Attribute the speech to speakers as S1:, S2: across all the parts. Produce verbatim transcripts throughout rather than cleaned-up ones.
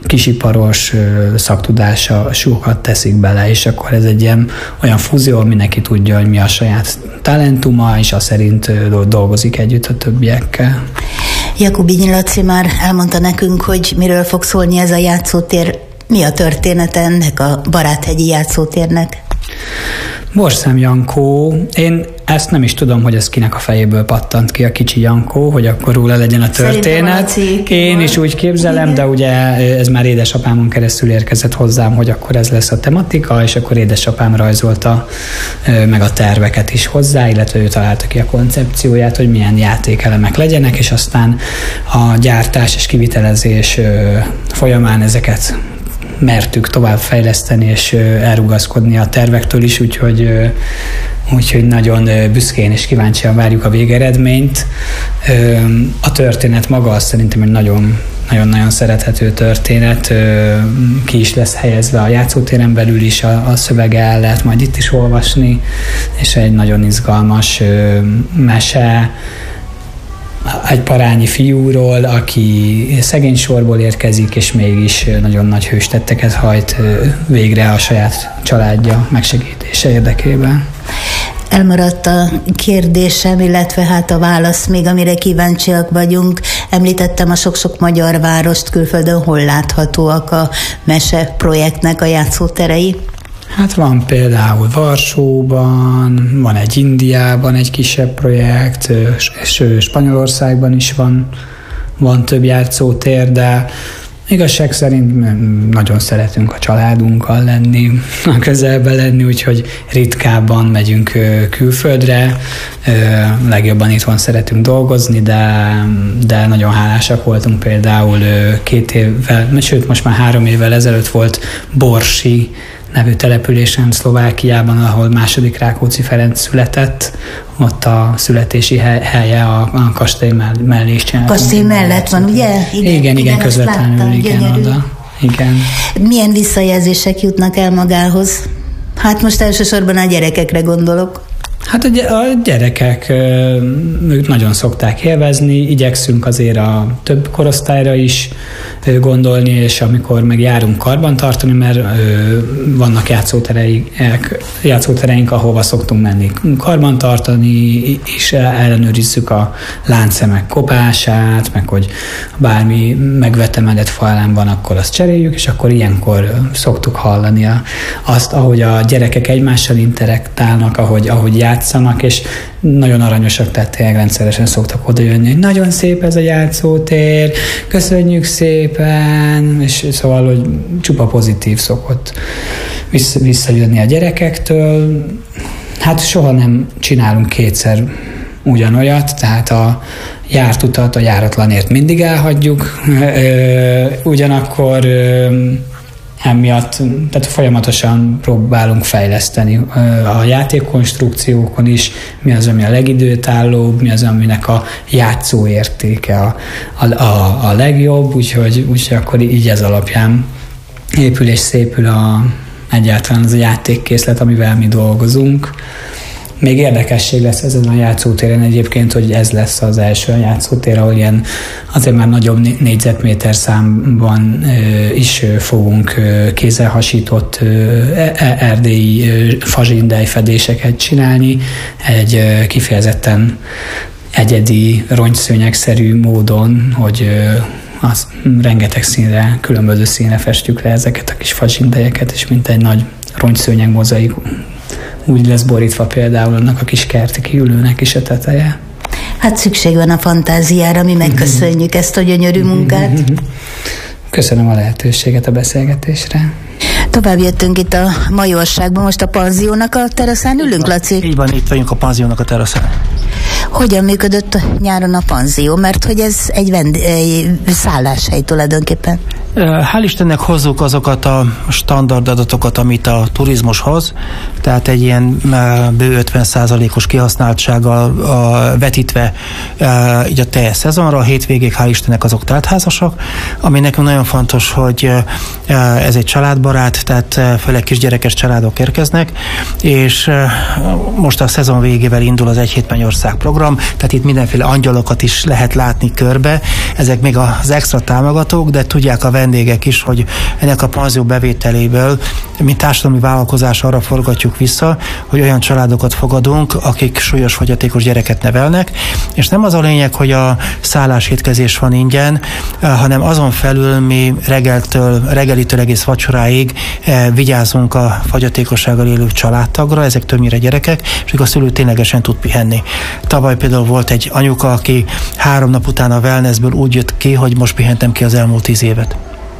S1: kisiparos szaktudása sokat teszik bele, és akkor ez egy ilyen olyan fúzió, mindenki tudja, hogy mi a saját talentuma, és az szerint dolgozik együtt a többiekkel.
S2: Jakubinyi Laci már elmondta nekünk, hogy miről fog szólni ez a játszótér. Mi a története ennek a Baráthegyi játszótérnek?
S1: Borszám Jankó, én ezt nem is tudom, hogy ez kinek a fejéből pattant ki, a kicsi Jankó, hogy akkor róla legyen a történet. A én is úgy képzelem, igen. De ugye ez már édesapámon keresztül érkezett hozzám, hogy akkor ez lesz a tematika, és akkor édesapám rajzolta meg a terveket is hozzá, illetve ő találta ki a koncepcióját, hogy milyen játékelemek legyenek, és aztán a gyártás és kivitelezés folyamán ezeket mertük továbbfejleszteni és elrugaszkodni a tervektől is, úgyhogy, úgyhogy nagyon büszkén és kíváncsian várjuk a végeredményt. A történet maga azt szerintem egy nagyon nagyon-nagyon szerethető történet, ki is lesz helyezve a játszótéren belül is, a, a szövege el lehet majd itt is olvasni, és egy nagyon izgalmas mese, egy parányi fiúról, aki szegény sorból érkezik, és mégis nagyon nagy hőstetteket hajt végre a saját családja megsegítése érdekében.
S2: Elmaradt a kérdésem, illetve hát a válasz még, amire kíváncsiak vagyunk. Említettem a sok-sok magyar várost, külföldön hol láthatóak a mese projektnek a játszóterei?
S1: Hát van például Varsóban, van egy Indiában egy kisebb projekt, és Spanyolországban is van, van több játszótér, de igazság szerint nagyon szeretünk a családunkkal lenni, a közelben lenni, úgyhogy ritkábban megyünk külföldre, legjobban itthon szeretünk dolgozni, de, de nagyon hálásak voltunk például két évvel, sőt most már három évvel ezelőtt volt Borsi nevű településen Szlovákiában, ahol második Rákóczi Ferenc született, ott a születési helye a, a kastély mellé is csináltunk.
S2: Kastély mellett van, ugye?
S1: Igen, igen, igen, igen közvetlenül, láttam, igen, gyönyörű. Oda. Igen. Milyen
S2: visszajelzések jutnak el magához? Hát most elsősorban a gyerekekre gondolok.
S1: Hát a gyerekek ők nagyon szokták élvezni, igyekszünk azért a több korosztályra is gondolni, és amikor meg járunk karbantartani, mert vannak játszótereink, játszótereink, ahova szoktunk menni karbantartani, és ellenőrizzük a láncszemek kopását, meg hogy bármi megvetemedett faelem van, akkor azt cseréljük, és akkor ilyenkor szoktuk hallani azt, ahogy a gyerekek egymással interaktálnak, ahogy, ahogy játszanak, és nagyon aranyosak, tehát tényleg rendszeresen szoktak oda jönni, hogy nagyon szép ez a játszótér, köszönjük szépen, és szóval, hogy csupa pozitív szokott vissza, visszajönni a gyerekektől. Hát soha nem csinálunk kétszer ugyanolyat, tehát a járt utat a járatlanért mindig elhagyjuk, ugyanakkor emiatt, tehát folyamatosan próbálunk fejleszteni a játékkonstrukciókon is, mi az, ami a legidőtállóbb, mi az, aminek a játszóértéke a, a, a, a legjobb, úgyhogy, úgyhogy akkor így ez alapján épül és szépül a, egyáltalán az a játékkészlet, amivel mi dolgozunk. Még érdekesség lesz ezen a játszótéren egyébként, hogy ez lesz az első játszótér, ahol ilyen azért már nagyobb négyzetméter számban is fogunk kézzel hasított erdélyi fazsindelyfedéseket csinálni. Egy kifejezetten egyedi rongyszőnyegszerű módon, hogy az rengeteg színre, különböző színre festjük le ezeket a kis fazsindelyeket, és mint egy nagy rongyszőnyeg mozaik úgy lesz borítva például annak a kis kerti kiülőnek is a teteje.
S2: Hát szükség van a fantáziára, mi megköszönjük ezt a gyönyörű munkát.
S1: Köszönöm a lehetőséget a beszélgetésre.
S2: Tovább jöttünk itt a Majorságban, most a panziónak a teraszán ülünk, Laci?
S3: Így van, itt vagyunk a panziónak a teraszán.
S2: Hogyan működött nyáron a panzió? Mert hogy ez egy, vend- egy szálláshely tulajdonképpen.
S3: Hál' Istennek hozzuk azokat a standard adatokat, amit a turizmus hoz. tehát egy ilyen bő ötven százalékos kihasználtsággal a, vetítve e, így a teljes szezonra, a hétvégék hál' Istennek azok teltházasak, ami nekünk nagyon fontos, hogy e, ez egy családbarát, tehát főleg kisgyerekes családok érkeznek, és e, most a szezon végével indul az Egy Hét Mennyország program, tehát itt mindenféle angyalokat is lehet látni körbe, ezek még az extra támogatók, de tudják a vendégek is, hogy ennek a panzió bevételéből mi társadalmi vállalkozás arra forgatjuk vissza, hogy olyan családokat fogadunk, akik súlyos fogyatékos gyereket nevelnek, és nem az a lényeg, hogy a szállás étkezés van ingyen, hanem azon felül mi reggeltől, reggelitől egész vacsoráig vigyázunk a fogyatékossággal élő családtagra, ezek többnyire gyerekek, és a szülő ténylegesen tud pihenni. Tavaly például volt egy anyuka, aki három nap után a wellnessből úgy jött ki, hogy most pihentem ki az elmúlt tíz évet.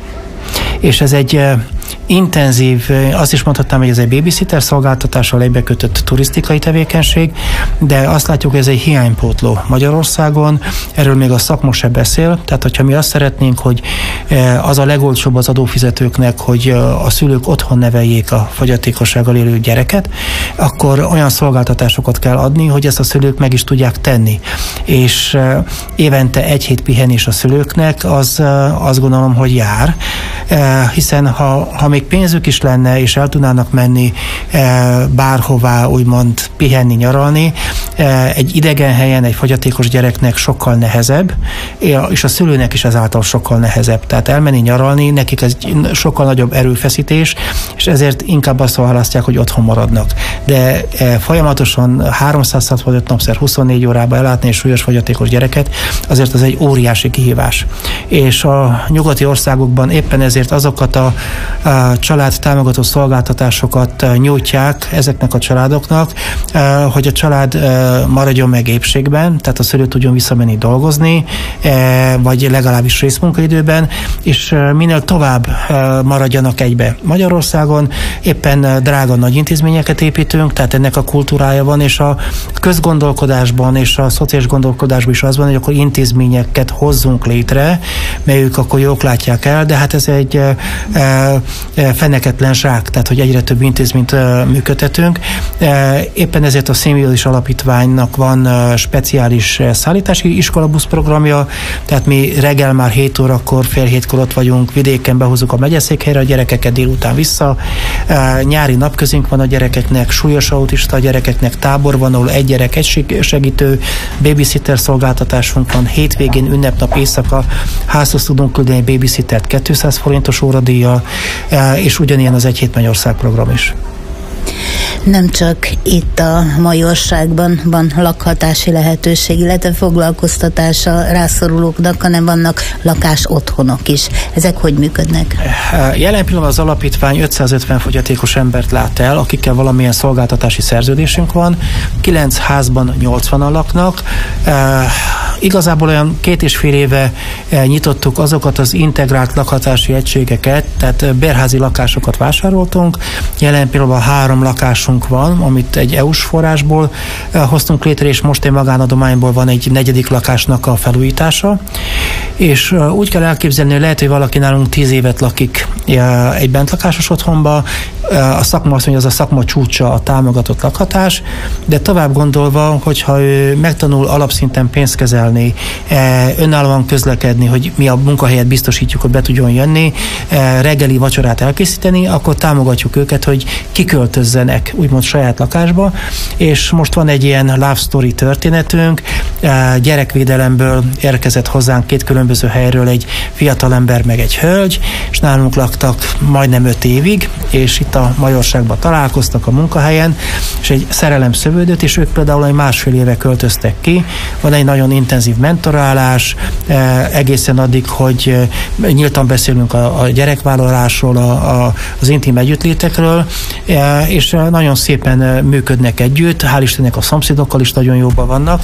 S3: És ez egy intenzív, azt is mondhatnám, hogy ez egy babysitter szolgáltatással egybekötött turisztikai tevékenység, de azt látjuk, hogy ez egy hiánypótló Magyarországon, erről még a szakma se beszél, tehát hogyha mi azt szeretnénk, hogy az a legolcsóbb az adófizetőknek, hogy a szülők otthon neveljék a fogyatékossággal élő gyereket, akkor olyan szolgáltatásokat kell adni, hogy ezt a szülők meg is tudják tenni. És évente egy hét pihenés a szülőknek, az azt gondolom, hogy jár, hiszen ha, ha még pénzük is lenne, és el tudnának menni e, bárhová, úgymond pihenni, nyaralni, e, egy idegen helyen egy fogyatékos gyereknek sokkal nehezebb, és a szülőnek is ezáltal sokkal nehezebb. Tehát elmenni, nyaralni, nekik ez sokkal nagyobb erőfeszítés, és ezért inkább azt választják, hogy otthon maradnak. De e, folyamatosan háromszázhatvanöt napszer huszonnégy órában ellátni egy súlyos fogyatékos gyereket, azért az egy óriási kihívás. És a nyugati országokban éppen ezért azokat a, a család támogató szolgáltatásokat nyújtják ezeknek a családoknak, hogy a család maradjon meg épségben, tehát a szülő tudjon visszamenni dolgozni, vagy legalábbis részmunkaidőben, és minél tovább maradjanak egybe. Magyarországon éppen drága nagy intézményeket építünk, tehát ennek a kultúrája van, és a közgondolkodásban és a szociális gondolkodásban is az van, hogy akkor intézményeket hozzunk létre, mert ők akkor jók látják el, de hát ez egy e, e, feneketlen zsák, tehát hogy egyre több intézményt e, működtetünk. E, éppen ezért a Szimbiózis Alapítványnak van e, speciális e, szállítási iskolabusz programja, tehát mi reggel már hét órakor, fél hétkor ott vagyunk, vidéken behozunk a megyeszékhelyre a gyerekeket, délután vissza. E, nyári napközünk van a gyerekeknek, súlyos autista a gyerekeknek, tábor van, ahol egy gyerek, egy segítő, babysitter szolgáltatásunk van, hétvégén, ünnepnap, éjszaka házhoz tudunk küldeni babysittert kétszáz forintos óradíjjal, és ugyanilyen az Egy Hét Mennyország program is.
S2: Nem csak itt a Majorságban van lakhatási lehetőség, illetve foglalkoztatása rászorulóknak, hanem vannak lakás otthonok is. Ezek hogy működnek?
S3: Jelen pillanatban az alapítvány ötszázötven fogyatékos embert lát el, akikkel valamilyen szolgáltatási szerződésünk van. Kilenc házban nyolcvanan laknak. Igazából olyan két és fél éve nyitottuk azokat az integrált lakhatási egységeket, tehát bérházi lakásokat vásároltunk. Jelen pillanatban három lakásunk van, amit egy é u-s forrásból hoztunk létre, és most egy magánadományból van egy negyedik lakásnak a felújítása. És úgy kell elképzelni, hogy lehet, hogy valaki nálunk tíz évet lakik egy bentlakásos otthonba, a szakma azt mondja, az a szakma csúcsa a támogatott lakhatás, de tovább gondolva, hogyha ő megtanul alapszinten pénzt kezelni, önállóan közlekedni, hogy mi a munkahelyet biztosítjuk, hogy be tudjon jönni, reggeli vacsorát elkészíteni, akkor támogatjuk őket, hogy kiköltözzenek úgymond saját lakásba, és most van egy ilyen love story történetünk, gyerekvédelemből érkezett hozzánk két különböző helyről egy fiatalember meg egy hölgy, és nálunk laktak majdnem öt évig, és itt a Majorságban találkoztak a munkahelyen, és egy szerelem szövődött, és ők például egy másfél éve költöztek ki. Van egy nagyon intenzív mentorálás, egészen addig, hogy nyíltan beszélünk a, a gyerekvállalásról, a, a, az intim együttlétekről, és nagyon szépen működnek együtt, hál' Istennek a szomszédokkal is nagyon jóban vannak,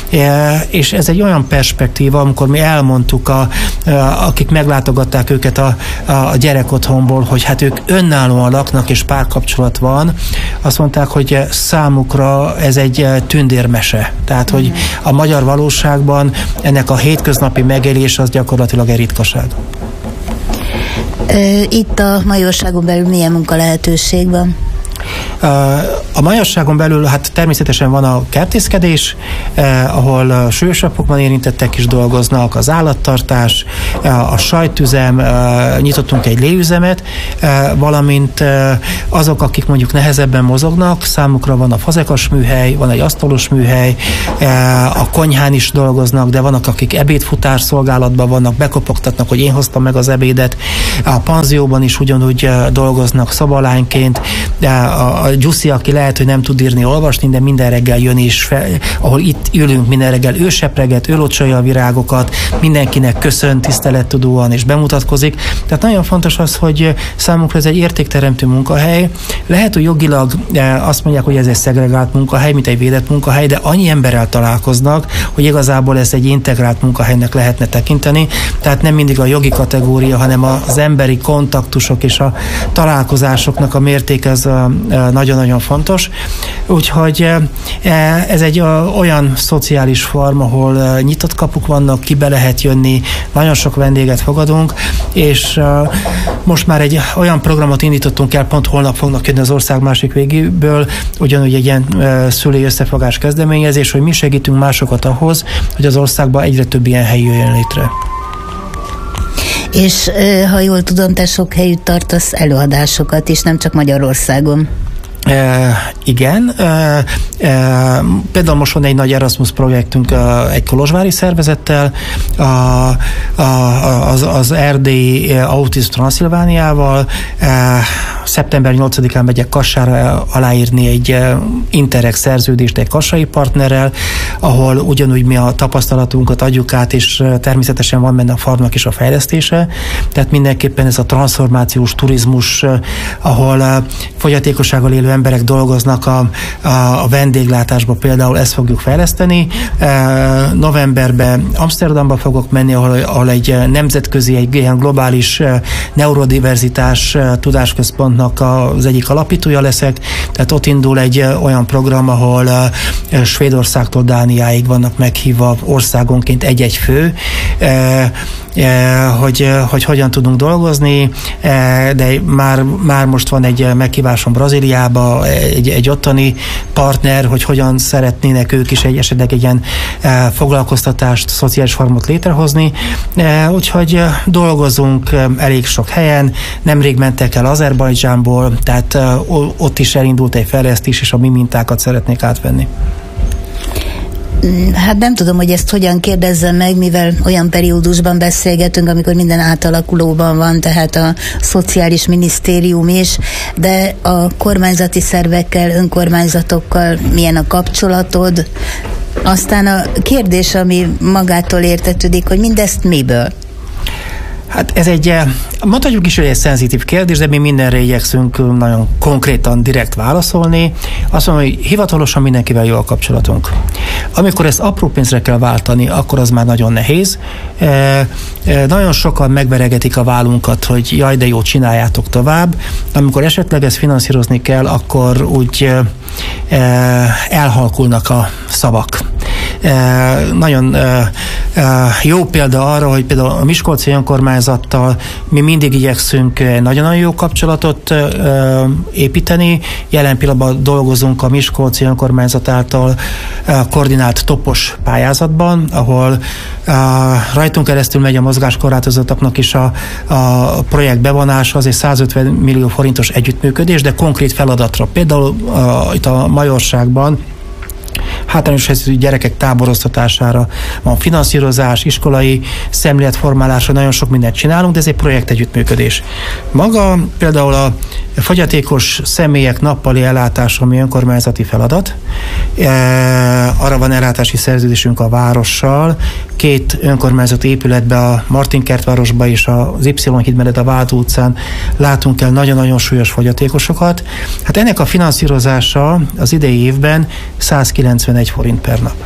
S3: és ez egy olyan perspektíva, amikor mi elmondtuk, a, a, akik meglátogatták őket a, a gyerekotthonból, hogy hát ők önállóan laknak, és párkapcsolat van, azt mondták, hogy számukra ez egy tündérmese. Tehát, hogy a magyar valóságban ennek a hétköznapi megélés az gyakorlatilag egy ritkaság.
S2: Itt a Majorságon belül milyen munkalehetőség van?
S3: A majorságon belül hát természetesen van a kertészkedés, ahol súlyosabban érintettek is dolgoznak, az állattartás, a sajtüzem, nyitottunk egy léüzemet, valamint azok, akik mondjuk nehezebben mozognak, számukra van a fazekas műhely, van egy asztalos műhely, a konyhán is dolgoznak, de vannak, akik ebédfutár szolgálatban vannak, bekopogtatnak, hogy én hoztam meg az ebédet. A panzióban is ugyanúgy dolgoznak szobalányként, a, a Gyuszi, aki lehet, hogy nem tud írni, olvasni, de minden reggel jön is, fel, ahol itt ülünk minden reggel, ő sepreget, ő locsolja a virágokat, mindenkinek köszön tisztelettudóan és bemutatkozik. Tehát nagyon fontos az, hogy számunkra ez egy értékteremtő munkahely. Lehet, hogy jogilag azt mondják, hogy ez egy szegregált munkahely, mint egy védett munkahely, de annyi emberrel találkoznak, hogy igazából ez egy integrált munkahelynek lehetne tekinteni. Tehát nem mindig a jogi kategória, hanem az emberi kontaktusok és a találkozásoknak a mérték ez nagyon-nagyon fontos. Úgyhogy ez egy olyan szociális form, ahol nyitott kapuk vannak, ki be lehet jönni, nagyon sok vendéget fogadunk, és most már egy olyan programot indítottunk el, pont holnap fognak jönni az ország másik végéből, ugyanúgy egy ilyen szülői összefogás kezdeményezés, hogy mi segítünk másokat ahhoz, hogy az országban egyre több ilyen hely jöjjön létre.
S2: És ha jól tudom, te sok helyütt tartasz előadásokat is, nem csak Magyarországon.
S3: E, igen, e, e, például most van egy nagy Erasmus projektünk e, egy kolozsvári szervezettel, a, a, az, az erdélyi Autism Transzilvániával. E, szeptember nyolcadikán megyek Kassára aláírni egy Interreg szerződést egy kassai partnerrel, ahol ugyanúgy mi a tapasztalatunkat adjuk át, és természetesen van benne a farmnak is a fejlesztése, tehát mindenképpen ez a transformációs turizmus, ahol fogyatékossággal élő emberek dolgoznak a, a, a vendéglátásba, például ezt fogjuk fejleszteni. E, novemberben Amsterdamba fogok menni, ahol, ahol egy nemzetközi, egy ilyen globális neurodiverzitás tudásközpontnak az egyik alapítója leszek, tehát ott indul egy olyan program, ahol Svédországtól Dániáig vannak meghívva országonként egy-egy fő, e, Hogy, hogy hogyan tudunk dolgozni, de már, már most van egy meghívásom Brazíliába, egy, egy ottani partner, hogy hogyan szeretnének ők is egy esetleg egy ilyen foglalkoztatást, szociális formot létrehozni. Úgyhogy dolgozunk elég sok helyen. Nemrég mentek el Azerbajdzsánból, tehát ott is elindult egy fejlesztés, és a mi mintákat szeretnék átvenni.
S2: Hát nem tudom, hogy ezt hogyan kérdezzem meg, mivel olyan periódusban beszélgetünk, amikor minden átalakulóban van, tehát a Szociális Minisztérium is, de a kormányzati szervekkel, önkormányzatokkal milyen a kapcsolatod? Aztán a kérdés, ami magától értetődik, hogy mindezt miből?
S3: Hát ez egy, mondhatjuk is, hogy egy szenzitív kérdés, de mi mindenre igyekszünk nagyon konkrétan, direkt válaszolni. Azt mondom, hogy hivatalosan mindenkivel jó a kapcsolatunk. Amikor ezt apró pénzre kell váltani, akkor az már nagyon nehéz. E, e, nagyon sokan megveregetik a vállunkat, hogy jaj, de jó, csináljátok tovább. Amikor esetleg ezt finanszírozni kell, akkor úgy e, elhalkulnak a szavak. E, nagyon e, e, jó példa arra, hogy például a Miskolci önkormányzattal mi mindig igyekszünk nagyon-nagyon jó kapcsolatot e, építeni. Jelen pillanatban dolgozunk a Miskolci önkormányzat által e, koordinált topos pályázatban, ahol e, rajtunk keresztül megy a mozgáskorlátozottaknak is a, a projekt bevonása, az egy százötven millió forintos együttműködés, de konkrét feladatra. Például a, itt a Majorságban hátrányos helyzetű gyerekek táboroztatására van finanszírozás, iskolai szemléletformálásra, nagyon sok mindent csinálunk, de ez egy projekt együttműködés. Maga például a fogyatékos személyek nappali ellátása, ami önkormányzati feladat. E, arra van ellátási szerződésünk a várossal, két önkormányzati épületbe, a Martinkertvárosba és az Y-híd mellett a Váltó utcán látunk el nagyon-nagyon súlyos fogyatékosokat. Hát ennek a finanszírozása az idei évben százkilencvenegy forint per nap.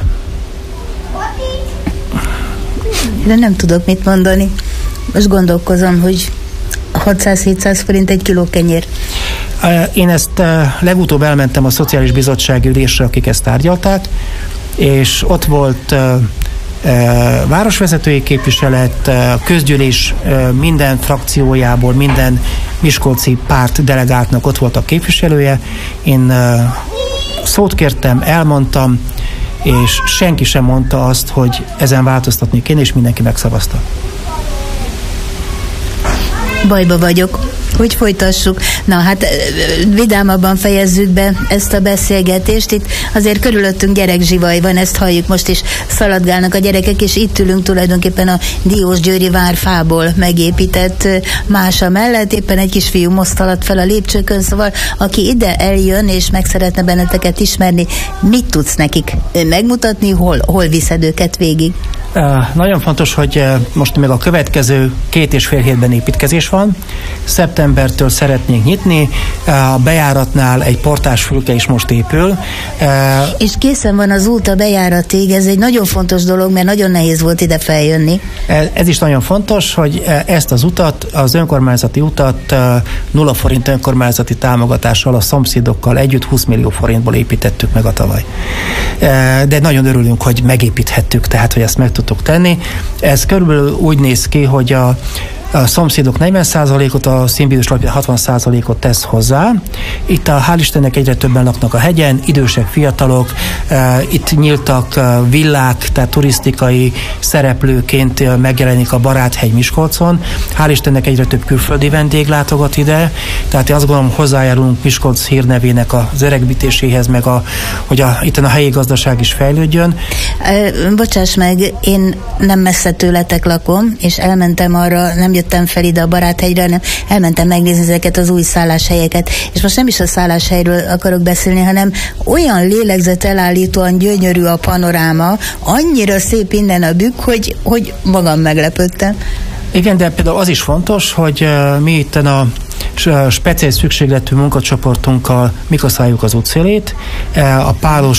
S2: De nem tudok mit mondani. Most gondolkozom, hogy hatszáz-hétszáz forint egy kiló kenyér.
S3: Én ezt legutóbb elmentem a Szociális Bizottsági ülésre, akik ezt tárgyalták, és ott volt városvezetői képviselet, közgyűlés minden frakciójából, minden miskolci párt delegáltnak ott volt a képviselője. Én szót kértem, elmondtam, és senki sem mondta azt, hogy ezen változtatni kéne, és mindenki megszavazta.
S2: Bajba vagyok. Hogy folytassuk? Na hát vidámabban fejezzük be ezt a beszélgetést. Itt azért körülöttünk gyerekzsivaj van, ezt halljuk most is, szaladgálnak a gyerekek, és itt ülünk tulajdonképpen a Diósgyőri vár fából megépített mása mellett, éppen egy kisfiú mosztalat fel a lépcsőkön, szóval aki ide eljön és meg szeretne benneteket ismerni, mit tudsz nekik megmutatni, hol, hol viszed őket végig?
S3: Uh, nagyon fontos, hogy uh, most még a következő két és fél hétben építkezés van. Szeptembertől szeretnénk nyitni. Uh, a bejáratnál egy portásfülke is most épül. Uh,
S2: és készen van az út a bejáratig. Ez egy nagyon fontos dolog, mert nagyon nehéz volt ide feljönni.
S3: Ez is nagyon fontos, hogy ezt az utat, az önkormányzati utat uh, nulla forint önkormányzati támogatással, a szomszédokkal együtt húsz millió forintból építettük meg a tavaly. Uh, de nagyon örülünk, hogy megépíthettük, tehát, hogy ezt meg tudtuk tenni. Ez körülbelül úgy néz ki, hogy a a szomszédok negyven százalékot, a szimbiózus lakók hatvan százalékot tesz hozzá. Itt a hál' Istennek egyre többen laknak a hegyen, idősek, fiatalok, itt nyíltak villák, tehát turisztikai szereplőként megjelenik a Baráthegy Miskolcon. Hál' Istennek egyre több külföldi vendég látogat ide, tehát én azt gondolom, hozzájárulunk Miskolc hírnevének az öregbítéséhez, meg a, hogy a, itten a helyi gazdaság is fejlődjön.
S2: Bocsáss meg, én nem messze tőletek lakom, és elmentem arra, nem jöttem fel ide a Baráthegyre, hanem elmentem megnézni ezeket az új szálláshelyeket. És most nem is a szálláshelyről akarok beszélni, hanem olyan lélegzetelállítóan gyönyörű a panoráma, annyira szép innen a bükk, hogy, hogy magam meglepődtem.
S3: Igen, de például az is fontos, hogy uh, mi itt a speciális szükségletű munkacsoportunkkal mikaszáljuk az útszélét. A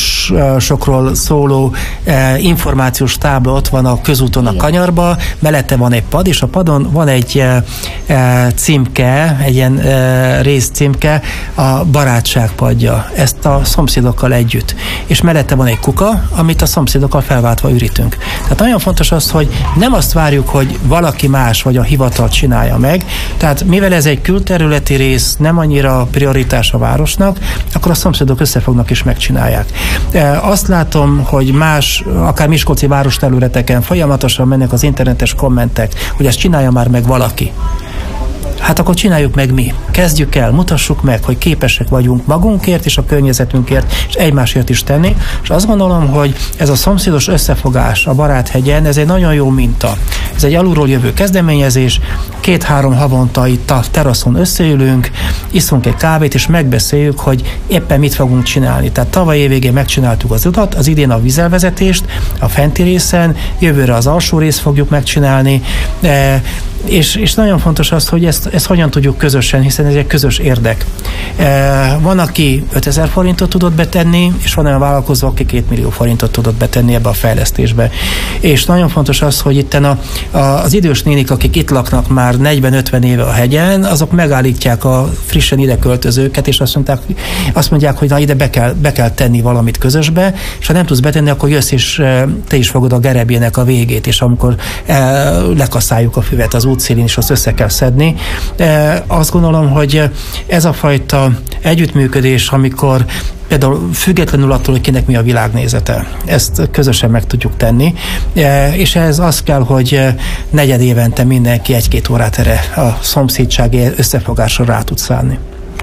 S3: pálosokról szóló információs tábla ott van a közúton a kanyarba, mellette van egy pad, és a padon van egy címke, egy ilyen részcímke, a barátság padja. Ezt a szomszédokkal együtt. És mellette van egy kuka, amit a szomszédokkal felváltva ürítünk. Tehát nagyon fontos az, hogy nem azt várjuk, hogy valaki más vagy a hivatal csinálja meg. Tehát mivel ez egy külterületi rész, nem annyira prioritás a városnak, akkor a szomszédok összefognak és megcsinálják. Azt látom, hogy más, akár miskolci városterületeken folyamatosan mennek az internetes kommentek, hogy ezt csinálja már meg valaki. Hát akkor csináljuk meg mi. Kezdjük el, mutassuk meg, hogy képesek vagyunk magunkért és a környezetünkért, és egymásért is tenni. És azt gondolom, hogy ez a szomszédos összefogás a Baráthegyen, ez egy nagyon jó minta. Ez egy alulról jövő kezdeményezés, két-három havonta itt a teraszon összeülünk, iszunk egy kávét, és megbeszéljük, hogy éppen mit fogunk csinálni. Tehát tavaly év végén megcsináltuk az utat, az idén a vízelvezetést, a fenti részen, jövőre az alsó részt fogjuk megcsinálni, e, és, és nagyon fontos az, hogy ezt, ezt hogyan tudjuk közösen, hiszen ez egy közös érdek. E, van, aki ötezer forintot tudott betenni, és van olyan vállalkozó, aki két millió forintot tudott betenni ebbe a fejlesztésbe. És nagyon fontos az, hogy itten a, a, az idős nénik, akik itt laknak már negyven-ötven éve a hegyen, azok megállítják a frissen ide költözőket, és azt mondják, azt mondják hogy na ide be kell, be kell tenni valamit közösbe, és ha nem tudsz betenni, akkor jössz, és te is fogod a gerebjének a végét, és amikor e, lekaszáljuk a füvet az útszélén, és azt össze kell szedni. E, azt gondolom, hogy ez a fajta együttműködés, amikor például függetlenül attól, hogy kinek mi a világnézete. Ezt közösen meg tudjuk tenni, és ehhez az kell, hogy negyed évente mindenki egy-két órát erre a szomszédsági összefogásra rá tud szállni.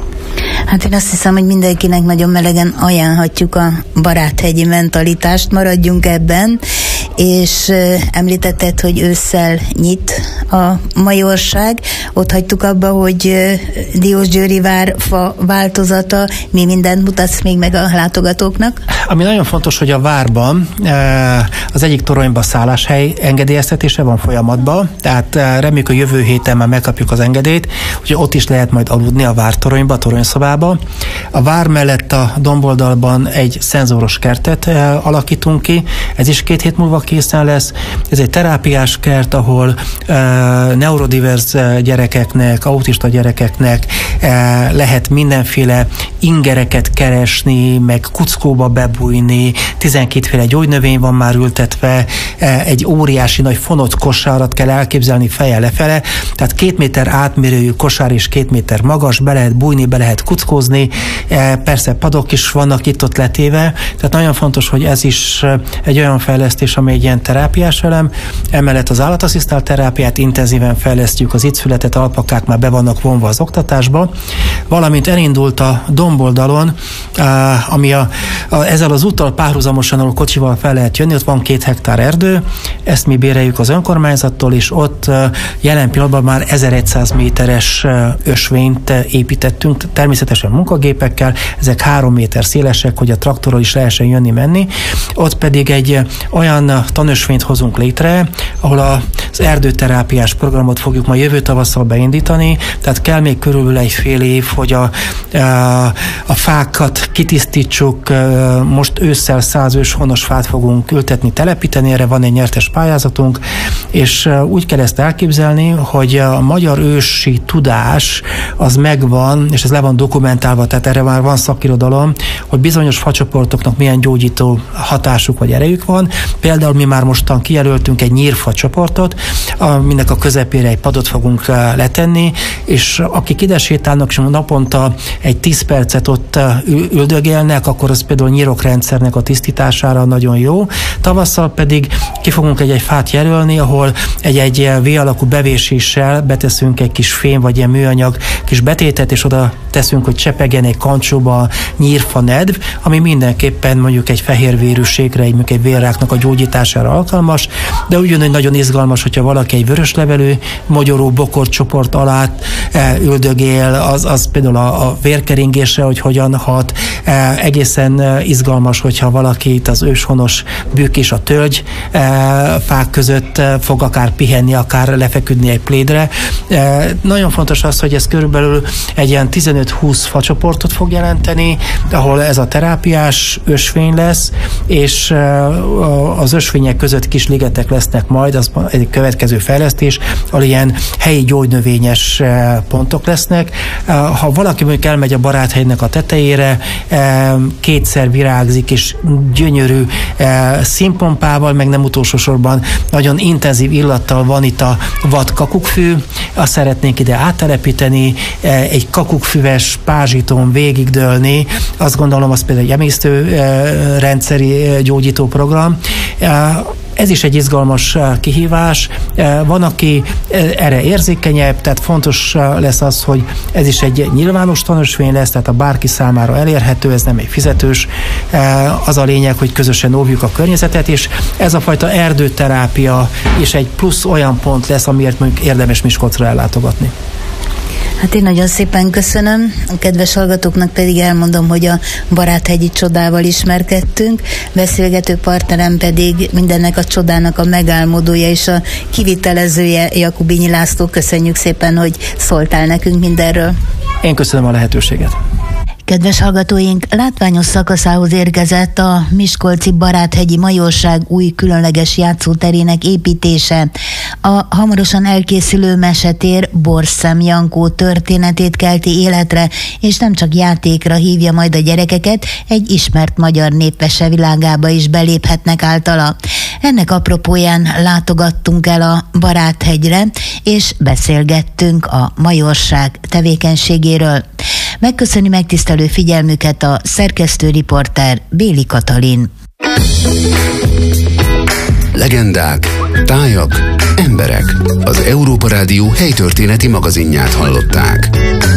S2: Hát én azt hiszem, hogy mindenkinek nagyon melegen ajánlhatjuk a baráthegyi mentalitást, maradjunk ebben, és említetted, hogy ősszel nyit a majorság. Ott hagytuk abba, hogy Diósgyőri vár fa változata, mi mindent mutatsz még meg a látogatóknak?
S3: Ami nagyon fontos, hogy a várban az egyik toronyban szálláshely engedélyeztetése van folyamatban, tehát reméljük, hogy jövő héten már megkapjuk az engedélyt, hogy ott is lehet majd aludni a vártoronyba, a toronyszobába. A vár mellett a domboldalban egy szenzoros kertet alakítunk ki, ez is két hét múlva készen lesz. Ez egy terápiás kert, ahol uh, neurodivers gyerekeknek, autista gyerekeknek uh, lehet mindenféle ingereket keresni, meg kuckóba bebújni, tizenkétféle gyógynövény van már ültetve, uh, egy óriási nagy fonott kosárat kell elképzelni feje lefele, tehát két méter átmérőjű kosár és két méter magas, be lehet bújni, be lehet kuckózni, uh, persze padok is vannak itt-ott letéve, tehát nagyon fontos, hogy ez is egy olyan fejlesztés, ami egy ilyen terápiás elem. Emellett az állatasszisztált terápiát intenzíven fejlesztjük, az itt született alpakák már be vannak vonva az oktatásba, valamint elindult a domboldalon, ami a, a, ezzel az úttal párhuzamosan, ahol kocsival fel lehet jönni, ott van két hektár erdő, ezt mi béreljük az önkormányzattól, és ott jelen pillanatban már ezerszáz méteres ösvényt építettünk, természetesen munkagépekkel, ezek három méter szélesek, hogy a traktorral is lehessen jönni-menni. Ott pedig egy olyan tanösvényt hozunk létre, ahol az erdőterápiás programot fogjuk majd jövő tavasszal beindítani, tehát kell még körülbelül egy fél év, hogy a, a, a fákat kitisztítsuk, most ősszel száz őshonos fát fogunk ültetni, telepíteni, erre van egy nyertes pályázatunk, és úgy kell ezt elképzelni, hogy a magyar ősi tudás az megvan, és ez le van dokumentálva, tehát erre már van szakirodalom, hogy bizonyos facsoportoknak milyen gyógyító hatásuk vagy erejük van. Például mi már mostan kijelöltünk egy nyírfa csoportot, aminek a közepére egy padot fogunk letenni, és akik ide sétálnak, és naponta egy tíz percet ott üldögélnek, akkor az például nyirokrendszernek a tisztítására nagyon jó. Tavasszal pedig ki fogunk egy, egy fát jelölni, ahol egy-egy V-alakú bevéséssel beteszünk egy kis fém vagy ilyen műanyag kis betétet, és oda teszünk, hogy csepegjen egy kancsóba nyírfa nedv, ami mindenképpen mondjuk egy fehérvérűségre, egy, mondjuk egy vérráknak a gyógyítására alkalmas, de ugyanúgy nagyon izgalmas, hogyha valaki egy vöröslevelű, mogyoró bokorcsoport alá e, üldögél, az, az például a, a vérkeringésre, hogy hogyan hat. E, egészen e, izgalmas, hogyha valaki itt az őshonos bükk és a tölgy e, fák között e, fog akár pihenni, akár lefeküdni egy plédre. E, nagyon fontos az, hogy ez körülbelül egy ilyen tizenöt-húsz facsoportot fog jelenteni, ahol ez a terápiás ösvény lesz, és az ösvények között kis ligetek lesznek majd, az egy következő fejlesztés, ahol ilyen helyi gyógynövényes pontok lesznek. Ha valaki mondjuk elmegy a Baráthegynek a tetejére, kétszer virágzik, és gyönyörű színpompával, meg nem utolsó sorban nagyon intenzív illattal van itt a vad kakukkfű, azt szeretnénk ide áttelepíteni, egy kakukkfüves pázsiton végigdőlni, azt gondolom, az például egy emésztőrendszeri gyógyító program. Ez is egy izgalmas kihívás. Van, aki erre érzékenyebb, tehát fontos lesz az, hogy ez is egy nyilvános tanösvény lesz, tehát a bárki számára elérhető, ez nem egy fizetős. Az a lényeg, hogy közösen óvjuk a környezetet, és ez a fajta erdőterápia is egy plusz olyan pont lesz, amiért mondjuk érdemes Miskolcra ellátogatni.
S2: Hát én nagyon szépen köszönöm, a kedves hallgatóknak pedig elmondom, hogy a Baráthegyi csodával ismerkedtünk, beszélgető partnerem pedig mindennek a csodának a megálmodója és a kivitelezője Jakubinyi László. Köszönjük szépen, hogy szóltál nekünk mindenről.
S3: Én köszönöm a lehetőséget.
S2: Kedves hallgatóink, látványos szakaszához érkezett a miskolci Baráthegyi Majorság új különleges játszóterének építése. A hamarosan elkészülő mesetér Borszem Jankó történetét kelti életre, és nem csak játékra hívja majd a gyerekeket, egy ismert magyar népmese világába is beléphetnek általa. Ennek apropóján látogattunk el a Baráthegyre, és beszélgettünk a Majorság tevékenységéről. Megköszöni megtisztelő figyelmüket a szerkesztő riporter Béli Katalin.
S4: Legendák, tájak, emberek. Az Európa Rádió helytörténeti magazinját hallották.